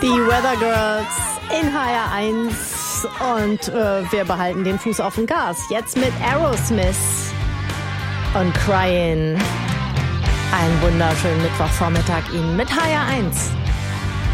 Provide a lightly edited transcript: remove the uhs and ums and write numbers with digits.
Die Weather Girls in HR1 und wir behalten den Fuß auf dem Gas. Jetzt mit Aerosmith und Crying. Einen wunderschönen Mittwochvormittag Ihnen mit HR1.